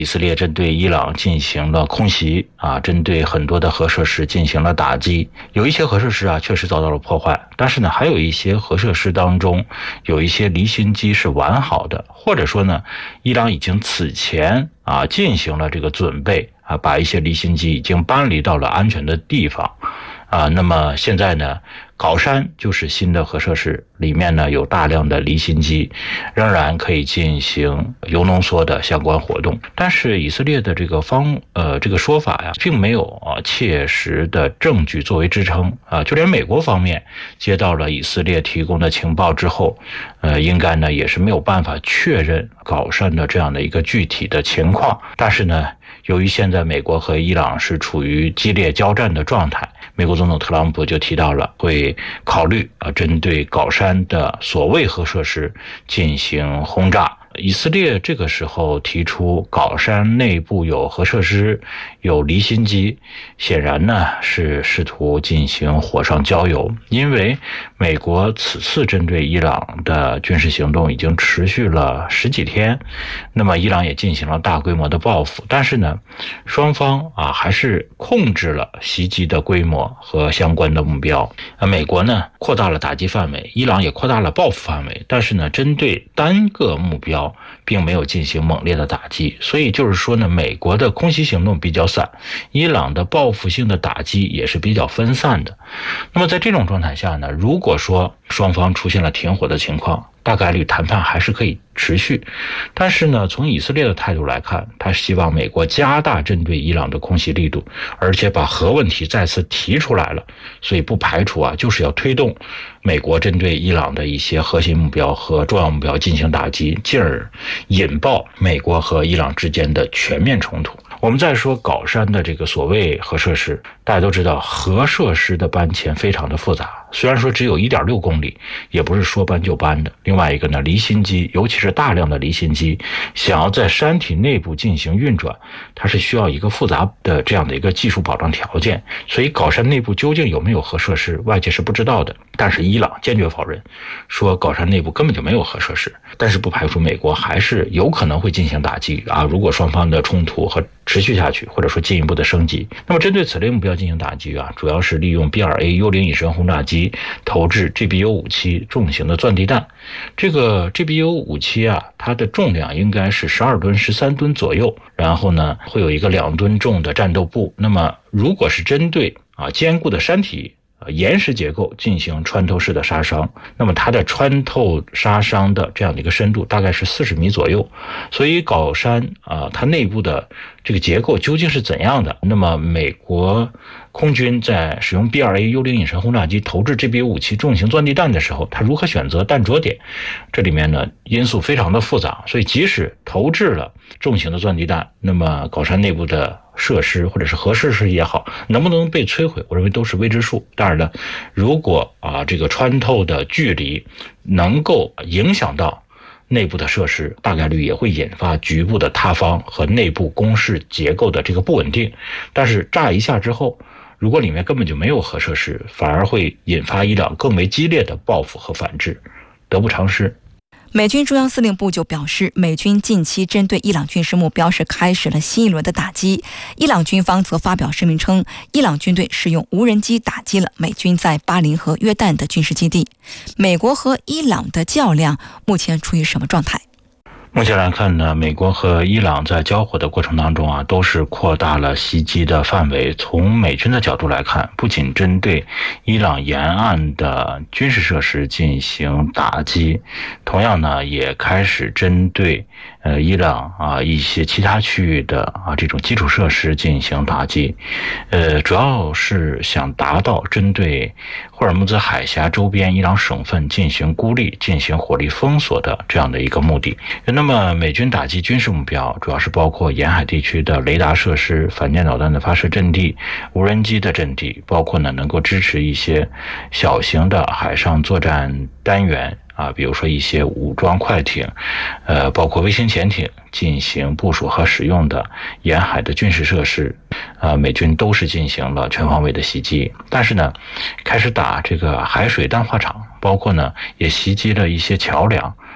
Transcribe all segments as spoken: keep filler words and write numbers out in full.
以色列针对伊朗进行了空袭啊，针对很多的核设施进行了打击。有一些核设施啊确实遭到了破坏，但是呢，还有一些核设施当中有一些离心机是完好的，或者说呢，伊朗已经此前啊进行了这个准备啊，把一些离心机已经搬离到了安全的地方啊。那么现在呢，镐山就是新的核设施，里面呢有大量的离心机，仍然可以进行铀浓缩的相关活动。但是以色列的这个方呃这个说法呀，并没有啊切实的证据作为支撑啊。就连美国方面接到了以色列提供的情报之后，呃，应该呢也是没有办法确认镐山的这样的一个具体的情况。但是呢，由于现在美国和伊朗是处于激烈交战的状态，美国总统特朗普就提到了会考虑啊，针对镐山的所谓核设施进行轰炸。以色列这个时候提出镐山内部有核设施、有离心机，显然呢是试图进行火上浇油。因为美国此次针对伊朗的军事行动已经持续了十几天，那么伊朗也进行了大规模的报复，但是呢，双方啊还是控制了袭击的规模和相关的目标。啊，美国呢扩大了打击范围，伊朗也扩大了报复范围，但是呢，针对单个目标并没有进行猛烈的打击。所以就是说呢，美国的空袭行动比较散，伊朗的报复性的打击也是比较分散的。那么在这种状态下呢，如果说双方出现了停火的情况，大概率谈判还是可以持续。但是呢，从以色列的态度来看，他希望美国加大针对伊朗的空袭力度，而且把核问题再次提出来了，所以不排除啊，就是要推动美国针对伊朗的一些核心目标和重要目标进行打击，进而引爆美国和伊朗之间的全面冲突。我们再说镐山的这个所谓核设施，大家都知道核设施的搬迁非常的复杂，虽然说只有 一点六公里，也不是说搬就搬的。另外一个呢，离心机，尤其是大量的离心机，想要在山体内部进行运转，它是需要一个复杂的这样的一个技术保障条件。所以镐山内部究竟有没有核设施，外界是不知道的。但是伊朗坚决否认，说镐山内部根本就没有核设施。但是不排除美国还是有可能会进行打击啊，如果双方的冲突和持续下去，或者说进一步的升级。那么针对此类目标进行打击啊，主要是利用 B 二 A 幽灵隐身轰炸机投掷 G B U 五七 重型的钻地弹。这个 G B U 五七 啊，它的重量应该是十二吨、十三吨左右，然后呢会有一个两吨重的战斗部。那么如果是针对啊坚固的山体岩石结构进行穿透式的杀伤，那么它的穿透杀伤的这样的一个深度大概是四十米左右。所以镐山啊，它内部的这个结构究竟是怎样的？那么美国空军在使用 B 二 A 幽灵隐身轰炸机投掷 G B U 五七 重型钻地弹的时候，它如何选择弹着点？这里面呢因素非常的复杂，所以即使投掷了重型的钻地弹，那么镐山内部的设施或者是核设施也好，能不能被摧毁，我认为都是未知数。当然了，如果啊这个穿透的距离能够影响到内部的设施，大概率也会引发局部的塌方和内部工事结构的这个不稳定。但是炸一下之后，如果里面根本就没有核设施，反而会引发伊朗更为激烈的报复和反制，得不偿失。 美军中央司令部就表示，美军近期针对伊朗军事目标是开始了新一轮的打击。伊朗军方则发表声明称，伊朗军队使用无人机打击了美军在巴林和约旦的军事基地。美国和伊朗的较量目前处于什么状态？ 目前来看呢，美国和伊朗在交火的过程当中啊，都是扩大了袭击的范围。从美军的角度来看，不仅针对伊朗沿岸的军事设施进行打击，同样呢，也开始针对呃伊朗啊一些其他区域的啊这种基础设施进行打击。呃，主要是想达到针对霍尔木兹海峡周边伊朗省份进行孤立、进行火力封锁的这样的一个目的。那么美军打击军事目标主要是包括沿海地区的雷达设施、反舰导弹的发射阵地、无人机的阵地，包括呢能够支持一些小型的海上作战单元啊，比如说一些武装快艇，呃，包括卫星潜艇进行部署和使用的沿海的军事设施，呃，美军都是进行了全方位的袭击。但是呢，开始打这个海水淡化厂，包括呢也袭击了一些桥梁。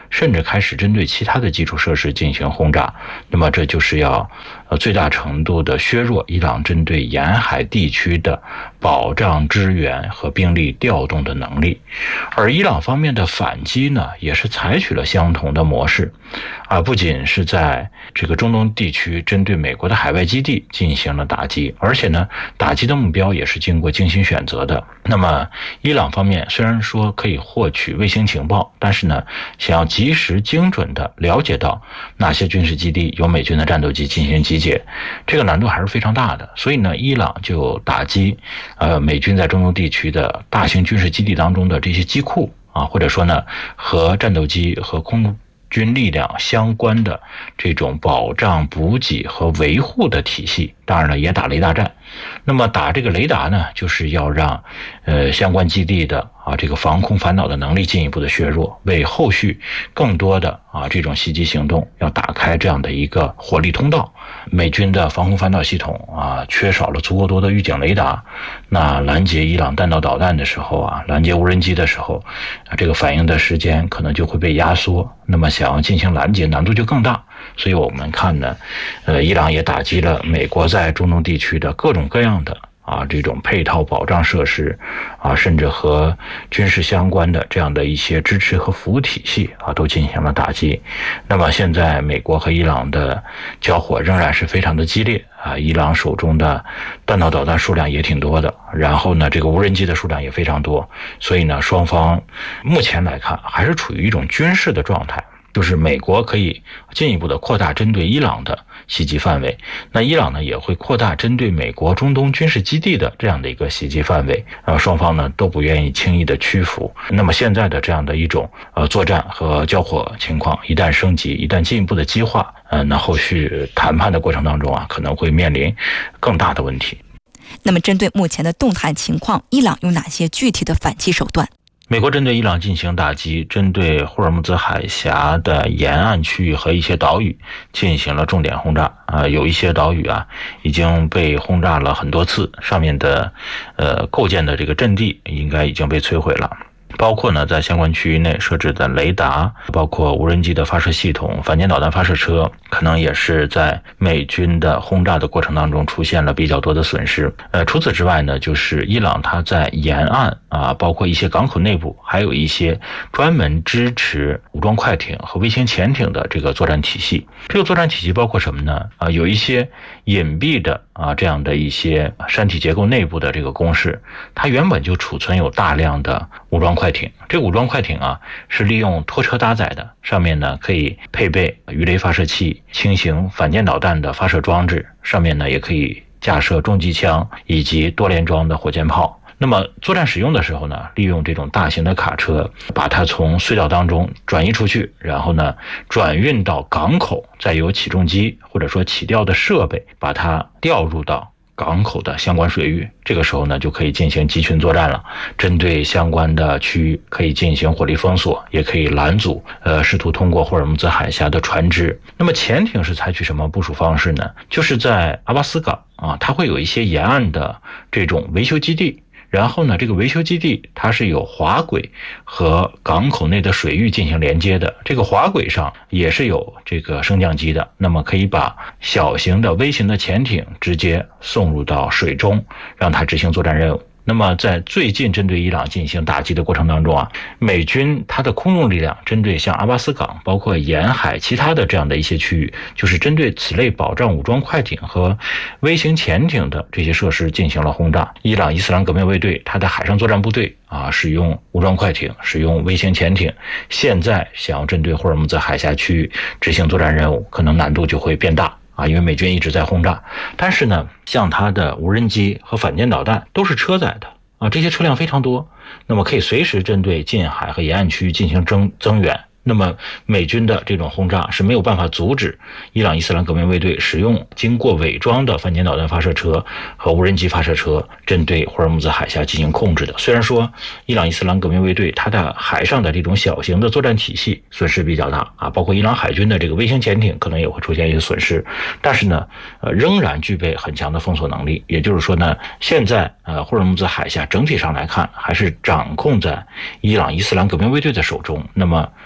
甚至开始针对其他的基础设施进行轰炸。那么这就是要呃最大程度的削弱伊朗针对沿海地区的保障支援和兵力调动的能力。而伊朗方面的反击呢，也是采取了相同的模式啊，不仅是在这个中东地区针对美国的海外基地进行了打击，而且呢，打击的目标也是经过精心选择的。那么伊朗方面虽然说可以获取卫星情报，但是呢，想要及时精准的了解到哪些军事基地有美军的战斗机进行集结，这个难度还是非常大的。所以呢，伊朗就打击呃美军在中东地区的大型军事基地当中的这些机库啊，或者说呢和战斗机和空军力量相关的这种保障、补给和维护的体系，当然了，也打雷达战。那么打这个雷达呢，就是要让呃相关基地的啊这个防空反导的能力进一步的削弱，为后续更多的啊这种袭击行动要打开这样的一个火力通道。美军的防空反导系统啊缺少了足够多的预警雷达，那拦截伊朗弹道导弹的时候啊，拦截无人机的时候，啊这个反应的时间可能就会被压缩，那么想要进行拦截难度就更大。所以我们看呢，呃，伊朗也打击了美国在中东地区的各种各样的啊这种配套保障设施啊，甚至和军事相关的这样的一些支持和服务体系啊，都进行了打击。那么现在美国和伊朗的交火仍然是非常的激烈啊，伊朗手中的弹道导弹数量也挺多的，然后呢，这个无人机的数量也非常多，所以呢，双方目前来看还是处于一种军事的状态。就是美国可以进一步的扩大针对伊朗的袭击范围，那伊朗呢也会扩大针对美国中东军事基地的这样的一个袭击范围，呃，双方呢都不愿意轻易的屈服。那么现在的这样的一种呃作战和交火情况，一旦升级，一旦进一步的激化，呃，那后续谈判的过程当中啊，可能会面临更大的问题。 那么针对目前的动态情况，伊朗有哪些具体的反击手段？ 美国针对伊朗进行打击，针对霍尔木兹海峡的沿岸区域和一些岛屿进行了重点轰炸啊、呃，有一些岛屿啊已经被轰炸了很多次，上面的呃构建的这个阵地应该已经被摧毁了。包括呢，在相关区域内设置的雷达，包括无人机的发射系统、反舰导弹发射车，可能也是在美军的轰炸的过程当中出现了比较多的损失。呃，除此之外呢，就是伊朗它在沿岸啊，包括一些港口内部，还有一些专门支持武装快艇和微型潜艇的这个作战体系。这个作战体系包括什么呢？啊，有一些隐蔽的啊这样的一些山体结构内部的这个工事，它原本就储存有大量的武装快艇。这个武装快艇啊是利用拖车搭载的，上面呢可以配备鱼雷发射器、轻型反舰导弹的发射装置，上面呢也可以架设重机枪以及多连装的火箭炮。那么作战使用的时候呢，利用这种大型的卡车把它从隧道当中转移出去，然后呢转运到港口，再由起重机或者说起吊的设备把它调入到港口的相关水域。这个时候呢就可以进行集群作战了，针对相关的区域可以进行火力封锁，也可以拦阻呃试图通过霍尔木兹海峡的船只。那么潜艇是采取什么部署方式呢？就是在阿巴斯港啊，它会有一些沿岸的这种维修基地，然后呢，这个维修基地它是有滑轨和港口内的水域进行连接的，这个滑轨上也是有这个升降机的，那么可以把小型的微型的潜艇直接送入到水中，让它执行作战任务。那么在最近针对伊朗进行打击的过程当中啊，美军它的空中力量针对像阿巴斯港包括沿海其他的这样的一些区域，就是针对此类保障武装快艇和微型潜艇的这些设施进行了轰炸。伊朗伊斯兰革命卫队它的海上作战部队啊，使用武装快艇，使用微型潜艇，现在想要针对霍尔木兹海峡区域执行作战任务，可能难度就会变大啊，因为美军一直在轰炸。但是呢，像它的无人机和反舰导弹都是车载的啊，这些车辆非常多，那么可以随时针对近海和沿岸区域进行增增援。那么美军的这种轰炸是没有办法阻止伊朗伊斯兰革命卫队使用经过伪装的反舰导弹发射车和无人机发射车针对霍尔木兹海峡进行控制的。虽然说伊朗伊斯兰革命卫队它的海上的这种小型的作战体系损失比较大啊，包括伊朗海军的这个微型潜艇可能也会出现一些损失，但是呢呃仍然具备很强的封锁能力。也就是说呢，现在呃霍尔木兹海峡整体上来看还是掌控在伊朗伊斯兰革命卫队的手中。那么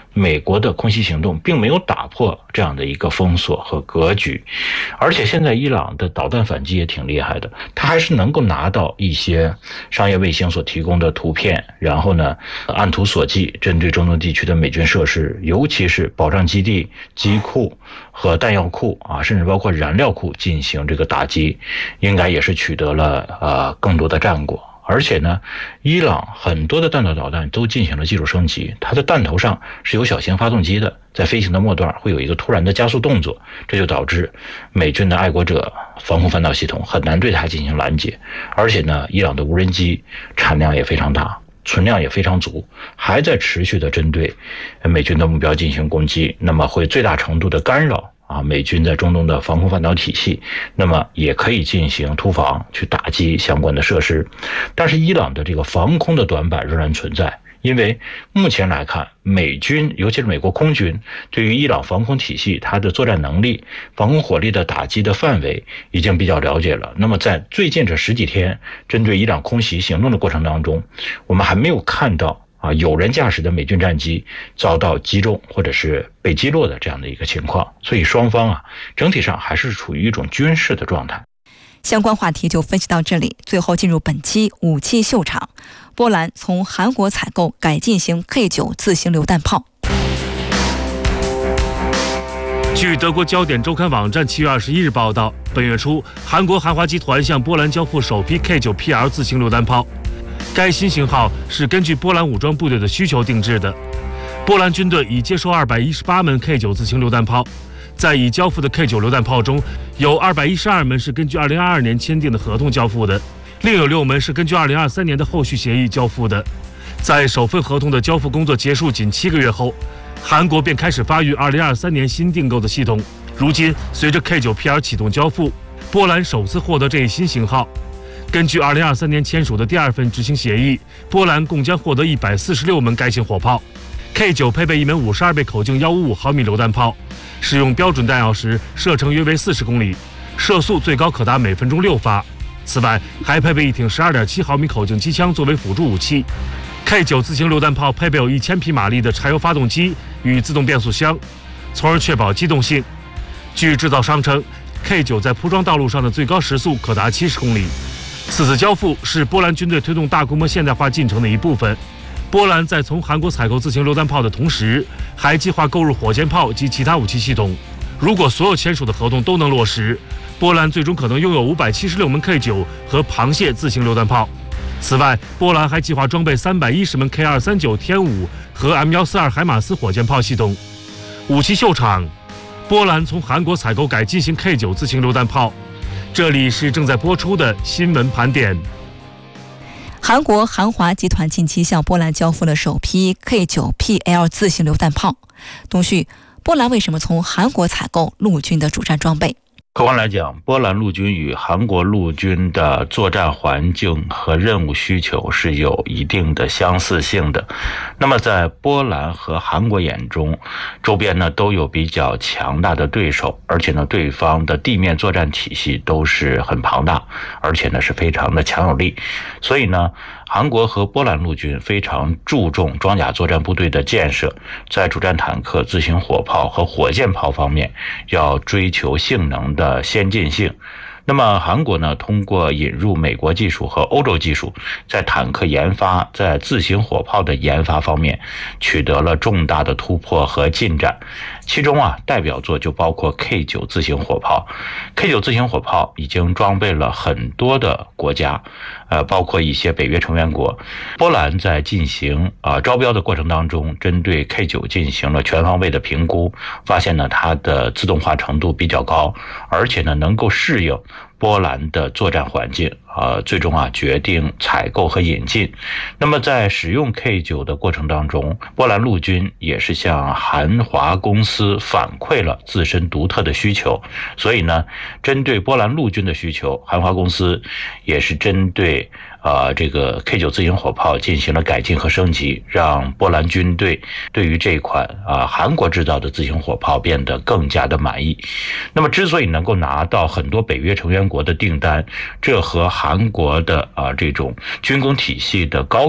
美国的空袭行动并没有打破这样的一个封锁和格局，而且现在伊朗的导弹反击也挺厉害的，它还是能够拿到一些商业卫星所提供的图片，然后呢按图索骥，针对中东地区的美军设施，尤其是保障基地、机库和弹药库啊，甚至包括燃料库进行这个打击，应该也是取得了呃更多的战果。而且呢，伊朗很多的弹道导弹都进行了技术升级，它的弹头上是有小型发动机的，在飞行的末段会有一个突然的加速动作，这就导致美军的爱国者防空反导系统很难对它进行拦截。而且呢，伊朗的无人机产量也非常大，存量也非常足，还在持续的针对美军的目标进行攻击，那么会最大程度的干扰啊，美军在中东的防空反导体系，那么也可以进行突防去打击相关的设施。但是伊朗的这个防空的短板仍然存在，因为目前来看，美军尤其是美国空军对于伊朗防空体系它的作战能力、防空火力的打击的范围已经比较了解了。那么在最近这十几天针对伊朗空袭行动的过程当中，我们还没有看到啊，有人驾驶的美军战机遭到击中或者是被击落的这样的一个情况，所以双方啊整体上还是处于一种军事的状态。 相关话题就分析到这里，最后进入本期武器秀场。波兰从韩国采购改进型 K 九 自行榴弹炮。 据德国焦点周刊网站七月二十一日报道，本月初，韩国韩华集团向波兰交付首批 K 九 P L 自行榴弹炮。该新型号是根据波兰武装部队的需求定制的。波兰军队已接收二百一十八门 K 九 自行榴弹炮，在已交付的 K 九 榴弹炮中，有二百一十二门是根据二零二二年签订的合同交付的，另有六门是根据二零二三年的后续协议交付的。在首份合同的交付工作结束仅七个月后，韩国便开始发育二零二三年新订购的系统。如今，随着 K 九 P L 启动交付，波兰首次获得这一新型号。根据二零二三年签署的第二份执行协议，波兰共将获得一百四十六门该型火炮。K 九 配备一门五十二倍口径一百五十五毫米榴弹炮，使用标准弹药时射程约为四十公里，射速最高可达每分钟六发。此外，还配备一挺十二点七毫米口径机枪作为辅助武器。K 九 自行榴弹炮配备有一千匹马力的柴油发动机与自动变速箱，从而确保机动性。据制造商称， K 九 在铺装道路上的最高时速可达七十公里。此次交付是波兰军队推动大规模现代化进程的一部分。波兰在从韩国采购自行榴弹炮的同时，还计划购入火箭炮及其他武器系统。如果所有签署的合同都能落实，波兰最终可能拥有五百七十六门 K 九 和螃蟹自行榴弹炮。此外，波兰还计划装备三百一十门 K 二三九天五和 M 一四二海马斯火箭炮系统。武器秀场，波兰从韩国采购改进型 K 九 自行榴弹炮。这里是正在播出的新闻盘点。 韩国韩华集团近期向波兰交付了首批 K 九 P L 自行榴弹炮。东旭，波兰为什么从韩国采购陆军的主战装备？ 客观来讲，波兰陆军与韩国陆军的作战环境和任务需求是有一定的相似性的。那么在波兰和韩国眼中，周边呢都有比较强大的对手，而且呢对方的地面作战体系都是很庞大，而且呢是非常的强有力。所以呢，韩国和波兰陆军非常注重装甲作战部队的建设，在主战坦克、自行火炮和火箭炮方面要追求性能的先进性。那么韩国呢，通过引入美国技术和欧洲技术，在坦克研发、在自行火炮的研发方面取得了重大的突破和进展。其中啊，代表作就包括 K 九 自行火炮。K 九 自行火炮已经装备了很多的国家，呃，包括一些北约成员国。波兰在进行啊、呃、招标的过程当中，针对 K 九 进行了全方位的评估，发现呢它的自动化程度比较高，而且呢能够适应波兰的作战环境，呃，最终啊决定采购和引进。那么在使用 K 九 的过程当中，波兰陆军也是向韩华公司反馈了自身独特的需求，所以呢，针对波兰陆军的需求，韩华公司也是针对呃这个 K 九 自行火炮进行了改进和升级，让波兰军队对于这款啊、呃、韩国制造的自行火炮变得更加的满意。那么之所以能够拿到很多北约成员国的订单，这和韩国的啊、呃、这种军工体系的高效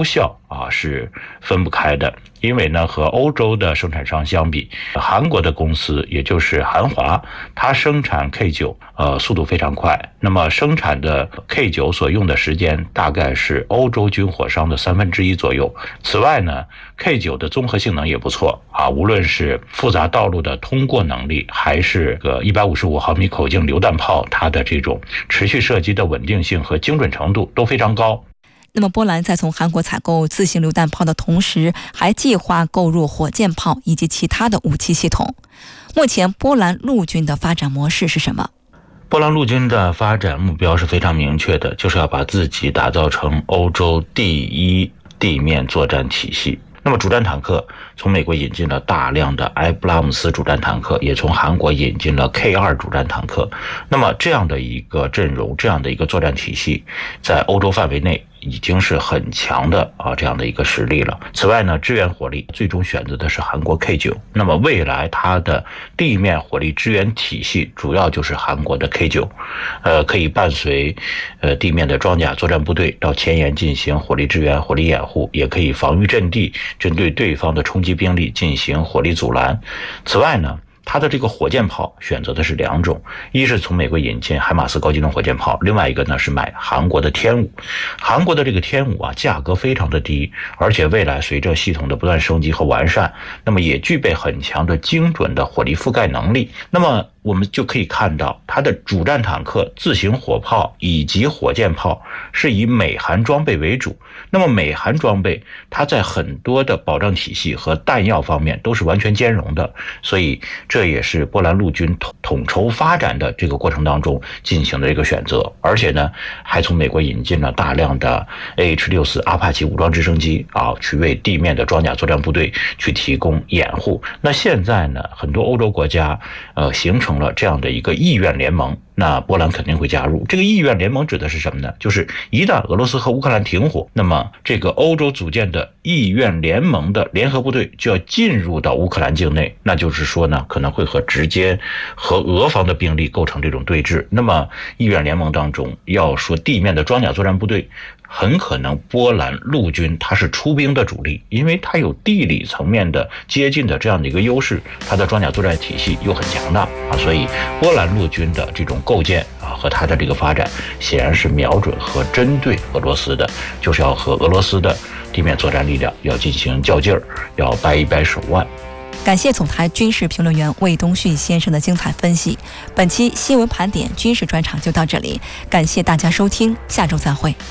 啊是分不开的。因为呢，和欧洲的生产商相比，韩国的公司也就是韩华，它生产 K 九，呃，速度非常快。那么生产的 K 九所用的时间大概是欧洲军火商的三分之一左右。此外呢 ，K 九的综合性能也不错啊，无论是复杂道路的通过能力，还是个一百五十五毫米口径榴弹炮，它的这种持续射击的稳定性和精准程度都非常高。 那么波兰在从韩国采购自行榴弹炮的同时，还计划购入火箭炮以及其他的武器系统。目前波兰陆军的发展模式是什么？ 波兰陆军的发展目标是非常明确的，就是要把自己打造成欧洲第一地面作战体系。那么主战坦克从美国引进了大量的埃布拉姆斯主战坦克，也从韩国引进了 K 二 主战坦克。那么这样的一个阵容，这样的一个作战体系，在欧洲范围内已经是很强的啊这样的一个实力了。此外呢，支援火力最终选择的是韩国 K 九，那么未来它的地面火力支援体系主要就是韩国的 K 九，呃，可以伴随呃地面的装甲作战部队到前沿进行火力支援、火力掩护，也可以防御阵地，针对对方的冲击兵力进行火力阻拦。此外呢，它的这个火箭炮选择的是两种，一是从美国引进海马斯高机动火箭炮，另外一个呢是买韩国的天五。韩国的这个天五啊，价格非常的低，而且未来随着系统的不断升级和完善，那么也具备很强的精准的火力覆盖能力。那么我们就可以看到，它的主战坦克、自行火炮以及火箭炮是以美韩装备为主。那么美韩装备，它在很多的保障体系和弹药方面都是完全兼容的，所以这也是波兰陆军统统筹发展的这个过程当中进行的一个选择。而且呢，还从美国引进了大量的 A H 六十四 阿帕奇武装直升机啊，去为地面的装甲作战部队去提供掩护。那现在呢，很多欧洲国家呃形成了这样的一个意愿联盟，那波兰肯定会加入。这个意愿联盟指的是什么呢？就是一旦俄罗斯和乌克兰停火，那么这个欧洲组建的意愿联盟的联合部队就要进入到乌克兰境内，那就是说呢，可能会和直接和俄方的兵力构成这种对峙。那么意愿联盟当中要说地面的装甲作战部队，很可能波兰陆军它是出兵的主力，因为它有地理层面的接近的这样的一个优势，它的装甲作战体系又很强大啊，所以波兰陆军的这种构建啊和它的这个发展，显然是瞄准和针对俄罗斯的，就是要和俄罗斯的地面作战力量要进行较劲儿，要掰一掰手腕。 感谢总台军事评论员魏东旭先生的精彩分析。本期新闻盘点军事专场就到这里，感谢大家收听，下周再会。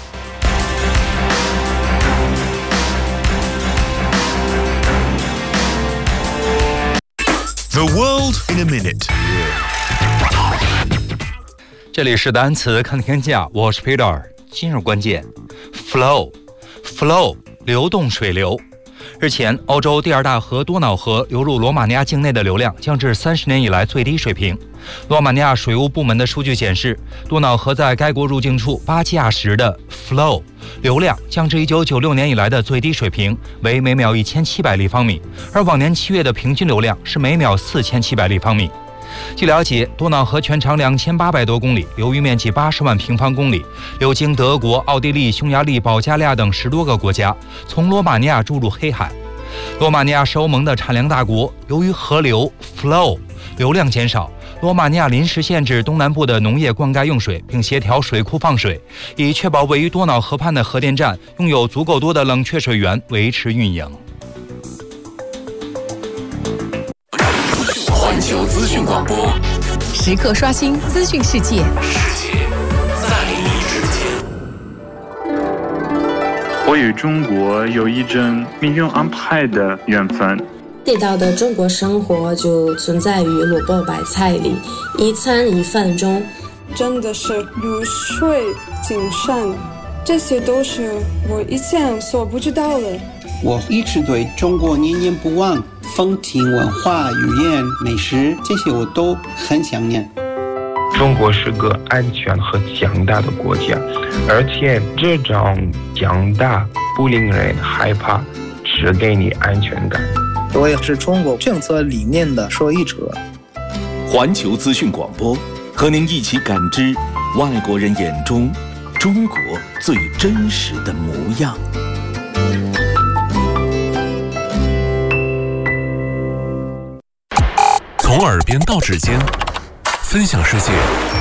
The world in a minute。 这里是单词看天下，我是 Peter。今日关键 flow flow 流动水流。日前，欧洲第二大河多瑙河流入罗马尼亚境内的流量降至三十年以来最低水平。罗马尼亚水务部门的数据显示，多瑙河在该国入境处巴基亚什的 flow 流量降至一九九六年以来的最低水平，为每秒一千七百立方米，而往年七月的平均流量是每秒四千七百立方米。据了解，多瑙河全长两千八百多公里，流域面积八十万平方公里，流经德国、奥地利、匈牙利、保加利亚等十多个国家，从罗马尼亚注入黑海。罗马尼亚是欧盟的产粮大国，由于河流 flow 流量减少，罗马尼亚临时限制东南部的农业灌溉用水，并协调水库放水，以确保位于多瑙河畔的核电站拥有足够多的冷却水源维持运营。 环球资讯广播， 时刻刷新资讯世界， 世界在你之间。 我与中国有一种命运安排的缘分。 地道的中国生活就存在于萝卜白菜里，一餐一饭中。 真的是如水精深，这些都是我以前所不知道的。 我一直对中国念念不忘，风情文化、语言、美食，这些我都很想念。 中国是个安全和强大的国家，而且这种强大不令人害怕，只给你安全感。 我也是中国政策理念的受益者。 环球资讯广播，和您一起感知外国人眼中中国最真实的模样。 从耳边到指尖，分享世界，